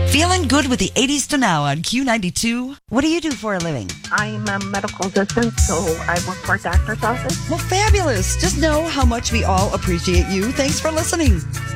Feeling good with the 80s to now on Q92. What do you do for a living? I'm a medical assistant, so I work for a doctor's office. Well, fabulous. Just know how much we all appreciate you. Thanks for listening.